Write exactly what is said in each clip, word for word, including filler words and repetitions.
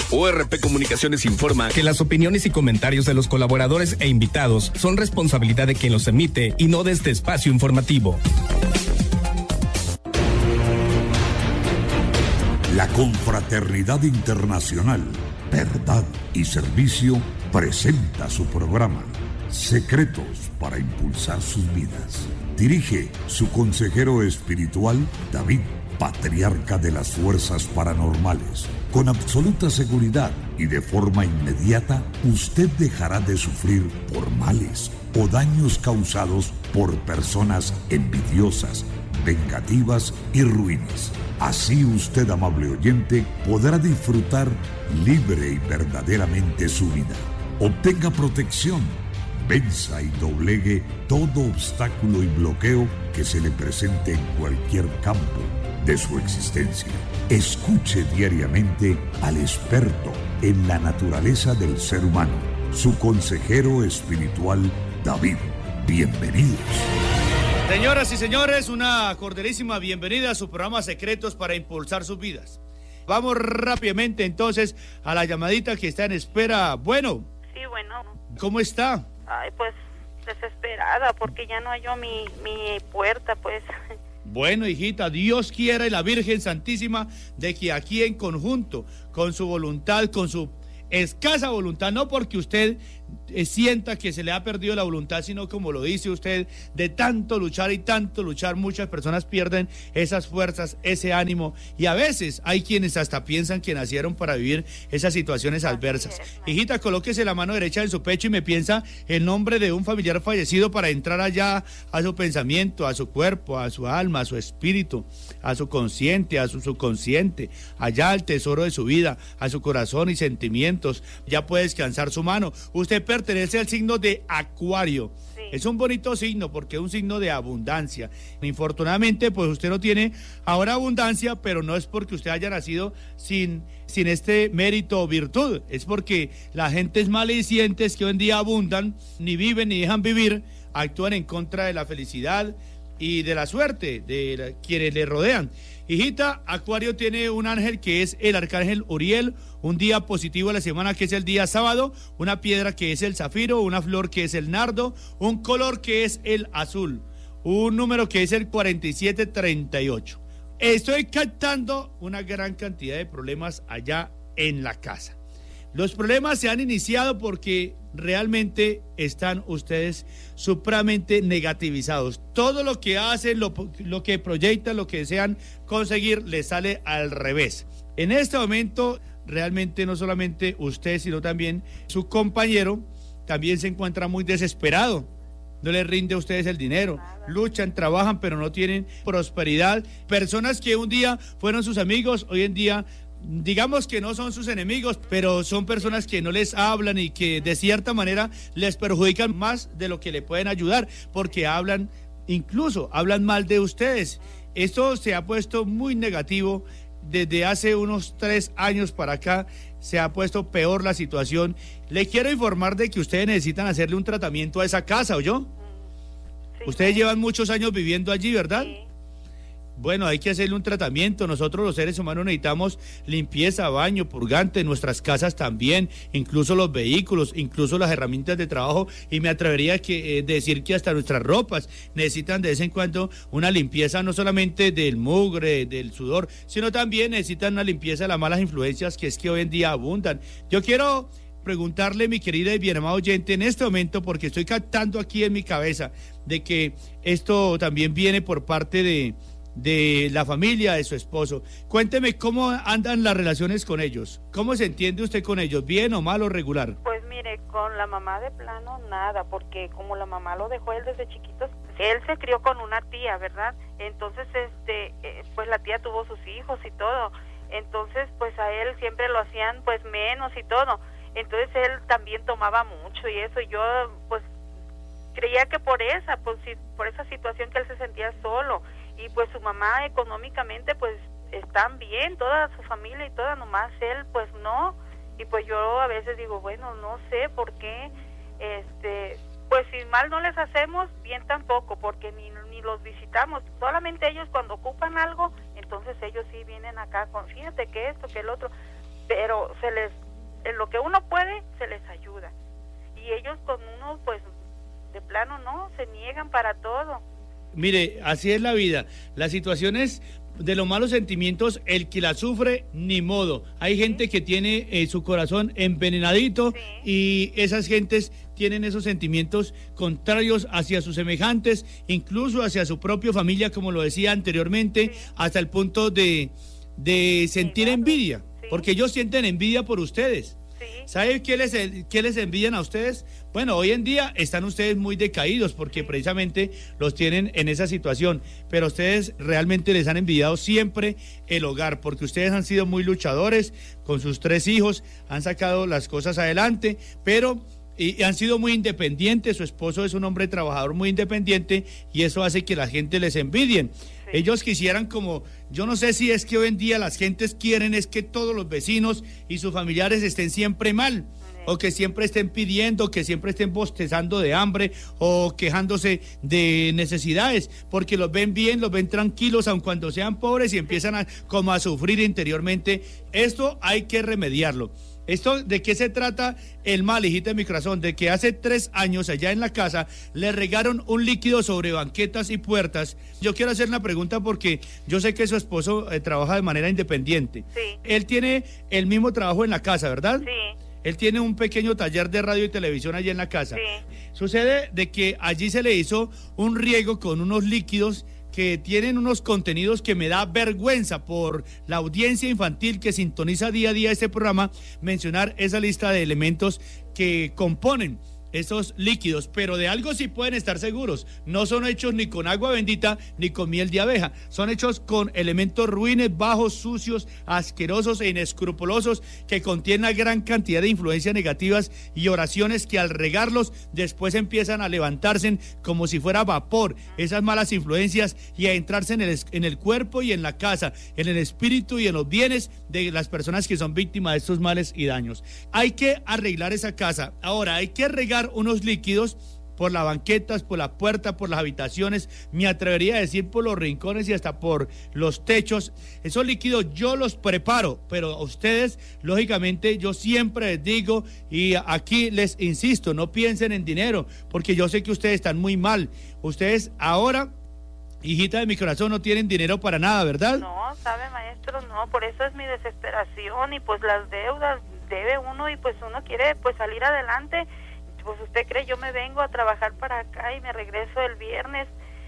O R P Comunicaciones informa que las opiniones y comentarios de los colaboradores e invitados son responsabilidad de quien los emite y no de este espacio informativo. La Confraternidad Internacional, Verdad y Servicio presenta su programa Secretos para Impulsar Sus Vidas. Dirige su consejero espiritual, David, patriarca de las fuerzas paranormales. Con absoluta seguridad y de forma inmediata, usted dejará de sufrir por males o daños causados por personas envidiosas, vengativas y ruines. Así usted, amable oyente, podrá disfrutar libre y verdaderamente su vida. Obtenga protección, venza y doblegue todo obstáculo y bloqueo que se le presente en cualquier campo de su existencia. Escuche diariamente al experto en la naturaleza del ser humano, su consejero espiritual, David. Bienvenidos. Señoras y señores, una cordialísima bienvenida a su programa Secretos para Impulsar Sus Vidas. Vamos rápidamente entonces a la llamadita que está en espera. Bueno. Sí, bueno. ¿Cómo está? Ay, pues desesperada porque ya no halló mi, mi puerta, pues. Bueno, hijita, Dios quiera y la Virgen Santísima de que aquí en conjunto, con su voluntad, con su escasa voluntad, no porque usted eh, sienta que se le ha perdido la voluntad, sino como lo dice usted, de tanto luchar y tanto luchar, muchas personas pierden esas fuerzas, ese ánimo, y a veces hay quienes hasta piensan que nacieron para vivir esas situaciones adversas. Hijita, colóquese la mano derecha en su pecho y me piensa el nombre de un familiar fallecido para entrar allá a su pensamiento, a su cuerpo, a su alma, a su espíritu, a su consciente, a su subconsciente, allá al tesoro de su vida, a su corazón y sentimientos. Ya puede descansar su mano. Usted pertenece al signo de Acuario. Sí. Es un bonito signo porque es un signo de abundancia. Infortunadamente, pues usted no tiene ahora abundancia, pero no es porque usted haya nacido sin, sin este mérito o virtud. Es porque la gente es maliciente, es que hoy en día abundan, ni viven ni dejan vivir, actúan en contra de la felicidad y de la suerte de la, quienes le rodean. Hijita, Acuario tiene un ángel que es el arcángel Uriel, un día positivo de la semana que es el día sábado, una piedra que es el zafiro, una flor que es el nardo, un color que es el azul, un número que es el cuarenta y siete treinta y ocho. Estoy captando una gran cantidad de problemas allá en la casa. Los problemas se han iniciado porque realmente están ustedes supremamente negativizados. Todo lo que hacen, lo, lo que proyectan, lo que desean conseguir, les sale al revés. En este momento, realmente no solamente usted, sino también su compañero, también se encuentra muy desesperado. No les rinde a ustedes el dinero, luchan, trabajan, pero no tienen prosperidad. Personas que un día fueron sus amigos, hoy en día digamos que no son sus enemigos, pero son personas que no les hablan y que de cierta manera les perjudican más de lo que le pueden ayudar, porque hablan, incluso hablan mal de ustedes. Esto se ha puesto muy negativo desde hace unos tres años para acá, se ha puesto peor la situación. Le quiero informar de que ustedes necesitan hacerle un tratamiento a esa casa, ¿oyó? Sí. Ustedes llevan muchos años viviendo allí, ¿verdad? Sí. Bueno, hay que hacerle un tratamiento. Nosotros los seres humanos necesitamos limpieza, baño, purgante, nuestras casas también, incluso los vehículos, incluso las herramientas de trabajo, y me atrevería a que, eh, decir que hasta nuestras ropas necesitan de vez en cuando una limpieza, no solamente del mugre, del sudor, sino también necesitan una limpieza de las malas influencias que es que hoy en día abundan. Yo quiero preguntarle, mi querida y bien amada oyente, en este momento, porque estoy captando aquí en mi cabeza de que esto también viene por parte de de la familia de su esposo. Cuénteme cómo andan las relaciones con ellos. ¿Cómo se entiende usted con ellos? ¿Bien o mal o regular? Pues mire, con la mamá de plano nada, porque como la mamá lo dejó él desde chiquitos, él se crió con una tía, ¿verdad? Entonces, este, eh, pues la tía tuvo sus hijos y todo. Entonces, pues a él siempre lo hacían pues menos y todo. Entonces él también tomaba mucho y eso. Yo pues creía que por esa, pues por esa situación que él se sentía solo. Y pues su mamá económicamente pues están bien, toda su familia y toda, nomás él pues no. Y pues yo a veces digo, bueno, no sé por qué, este, pues si mal no les hacemos, bien tampoco, porque ni, ni los visitamos. Solamente ellos cuando ocupan algo, entonces ellos sí vienen acá con, fíjate que esto, que el otro. pero se les, en lo que uno puede, se les ayuda. Y ellos con uno, pues, de plano no, se niegan para todo. Mire, así es la vida. Las situaciones de los malos sentimientos, el que la sufre, ni modo. Hay sí. gente que tiene eh, su corazón envenenadito, sí. y esas gentes tienen esos sentimientos contrarios hacia sus semejantes, incluso hacia su propia familia, como lo decía anteriormente, sí. hasta el punto de, de sentir sí, envidia, sí. porque ellos sienten envidia por ustedes. Sí. ¿Sabe qué les, qué les envidian a ustedes? Bueno, hoy en día están ustedes muy decaídos porque sí. precisamente los tienen en esa situación, pero ustedes realmente les han envidiado siempre el hogar, porque ustedes han sido muy luchadores con sus tres hijos, han sacado las cosas adelante, pero y, y han sido muy independientes. Su esposo es un hombre trabajador muy independiente y eso hace que la gente les envidien. Sí. Ellos quisieran, como, yo no sé si es que hoy en día las gentes quieren es que todos los vecinos y sus familiares estén siempre mal, o que siempre estén pidiendo, que siempre estén bostezando de hambre o quejándose de necesidades, porque los ven bien, los ven tranquilos, aun cuando sean pobres, y empiezan a, como a sufrir interiormente. Esto hay que remediarlo. ¿Esto de qué se trata el mal, hijita de mi corazón? De que hace tres años allá en la casa le regaron un líquido sobre banquetas y puertas. Yo quiero hacer una pregunta porque yo sé que su esposo eh, trabaja de manera independiente. Sí. Él tiene el mismo trabajo en la casa, ¿verdad? Sí. Él tiene un pequeño taller de radio y televisión allí en la casa. Sí. Sucede de que allí se le hizo un riego con unos líquidos que tienen unos contenidos que me da vergüenza por la audiencia infantil que sintoniza día a día este programa, mencionar esa lista de elementos que componen esos líquidos, pero de algo sí pueden estar seguros: no son hechos ni con agua bendita ni con miel de abeja, son hechos con elementos ruines, bajos, sucios, asquerosos e inescrupulosos, que contienen una gran cantidad de influencias negativas y oraciones que al regarlos después empiezan a levantarse como si fuera vapor, esas malas influencias, y a entrarse en el, en el cuerpo y en la casa, en el espíritu y en los bienes de las personas que son víctimas de estos males y daños. Hay que arreglar esa casa. Ahora hay que regar unos líquidos por las banquetas, por la puerta, por las habitaciones, me atrevería a decir por los rincones y hasta por los techos. Esos líquidos yo los preparo, pero a ustedes, lógicamente, yo siempre les digo, y aquí les insisto, no piensen en dinero, porque yo sé que ustedes están muy mal. Ustedes ahora, hijita de mi corazón, no tienen dinero para nada, ¿verdad? No, sabe, maestro, no, por eso es mi desesperación, y pues las deudas, debe uno y pues uno quiere pues salir adelante. Pues usted cree, yo me vengo a trabajar para acá y me regreso el viernes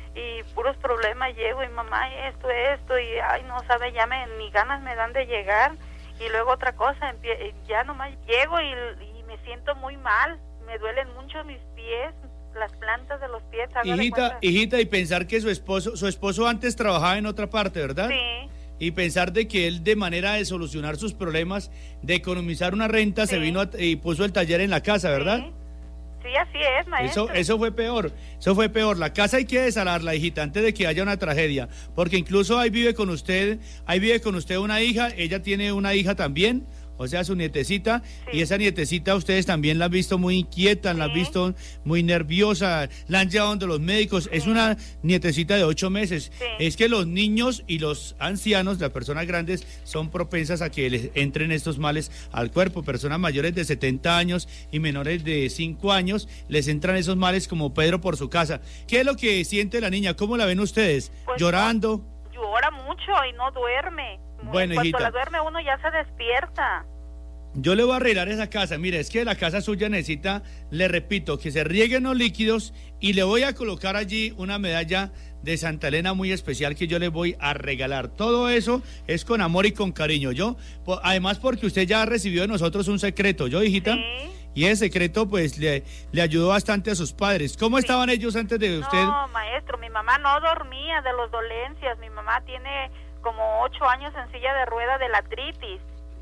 y puros problemas llego, y mamá esto, esto, y ay, no sabe, ya me, ni ganas me dan de llegar. Y luego otra cosa, ya nomás llego y, y me siento muy mal, me duelen mucho mis pies, las plantas de los pies. Hijita, hijita, y pensar que su esposo, su esposo antes trabajaba en otra parte, ¿verdad? Sí. Y pensar de que él, de manera de solucionar sus problemas, de economizar una renta, sí. se vino a, y puso el taller en la casa, ¿verdad? Sí. Sí, así es, maestro. Eso, eso fue peor, eso fue peor. La casa hay que desalarla, hijita, antes de que haya una tragedia, porque incluso ahí vive con usted, ahí vive con usted una hija, ella tiene una hija también, o sea, su nietecita, sí. y esa nietecita ustedes también la han visto muy inquieta, sí. la han visto muy nerviosa, la han llevado donde los médicos, sí. es una nietecita de ocho meses. Sí. Es que los niños y los ancianos, las personas grandes, son propensas a que les entren estos males al cuerpo. Personas mayores de setenta años y menores de cinco años, les entran esos males como Pedro por su casa. ¿Qué es lo que siente la niña? ¿Cómo la ven ustedes? Pues ¿Llorando? No, llora mucho y no duerme. Bueno, cuando hijita, la duerme uno ya se despierta. Yo le voy a arreglar esa casa. Mire, es que la casa suya necesita, le repito, que se rieguen los líquidos, y le voy a colocar allí una medalla de Santa Elena muy especial que yo le voy a regalar. Todo eso es con amor y con cariño. Yo, además, porque usted ya recibió de nosotros un secreto, ¿yo, hijita? Sí. Y ese secreto, pues, le, le ayudó bastante a sus padres. ¿Cómo sí. estaban ellos antes de usted? No, maestro, mi mamá no dormía de las dolencias. Mi mamá tiene como ocho años en silla de rueda de la artritis,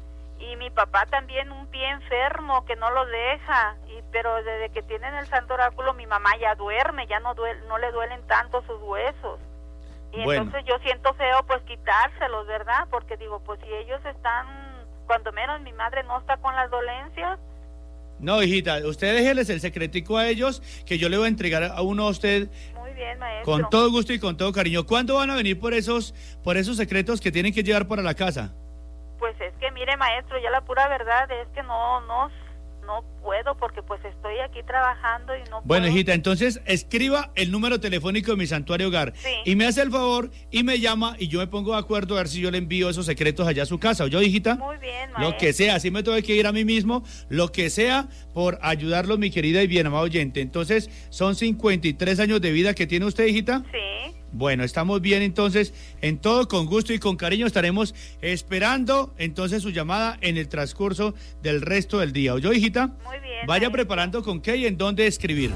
y mi papá también un pie enfermo que no lo deja, y pero desde que tienen el santo oráculo mi mamá ya duerme, ya no duele, no le duelen tanto sus huesos, y bueno. entonces yo siento feo pues quitárselos, ¿verdad? Porque digo, pues si ellos están, cuando menos mi madre no está con las dolencias. No, hijita, usted déjeles el secretico a ellos, que yo le voy a entregar a uno a usted. Muy bien, maestro. Con todo gusto y con todo cariño. ¿Cuándo van a venir por esos, por esos secretos que tienen que llevar para la casa? Pues es que mire, mire, maestro, ya la pura verdad es que no, no, no puedo porque pues estoy aquí trabajando y no Bueno, puedo. hijita, entonces escriba el número telefónico de mi santuario hogar. Sí. Y me hace el favor y me llama y yo me pongo de acuerdo a ver si yo le envío esos secretos allá a su casa. ¿Oyó, hijita? Muy bien, maestro. Lo que sea, así me tuve que ir a mí mismo, lo que sea por ayudarlo, mi querida y bien amado oyente. Entonces, son cincuenta y tres años de vida que tiene usted, hijita. Sí. Bueno, estamos bien, entonces, en todo, con gusto y con cariño estaremos esperando entonces su llamada en el transcurso del resto del día. ¿Oyó, hijita? Muy bien. Vaya maestro. preparando con qué y en dónde escribir.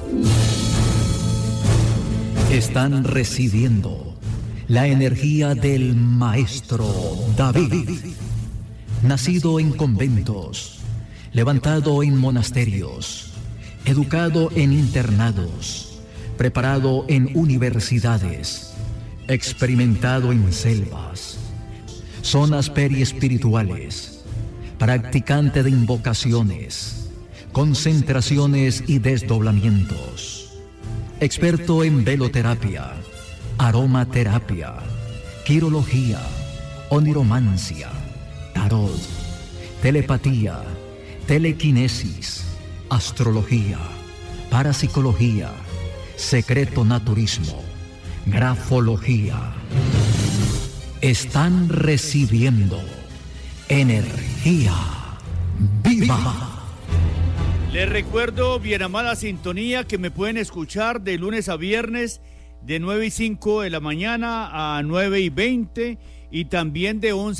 Están recibiendo la energía del maestro David, nacido en conventos, levantado en monasterios, educado en internados, preparado en universidades, experimentado en selvas, zonas periespirituales, practicante de invocaciones, concentraciones y desdoblamientos, experto en veloterapia, aromaterapia, quirología, oniromancia, tarot, telepatía, telequinesis, astrología, parapsicología, secreto naturismo, grafología. Están recibiendo energía viva. Les recuerdo, bien amada sintonía, que me pueden escuchar de lunes a viernes de nueve y cinco de la mañana a nueve y veinte y también de once